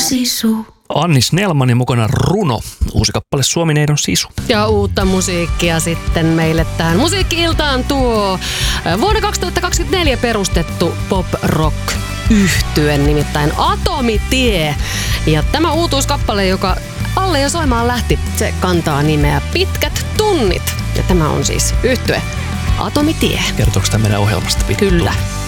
Sisu. Anni Snellmanin mukana Runo, uusi kappale Suomineidon Sisu. Ja uutta musiikkia sitten meille tähän musiikki-iltaan tuo vuonna 2024 perustettu pop-rock-yhtye, nimittäin Atomitie. Ja tämä uutuuskappale, joka alle jo soimaan lähti, se kantaa nimeä Pitkät tunnit. Ja tämä on siis yhtye Atomitie. Kertooko tämä meidän ohjelmasta Pitkät Kyllä. tunnit?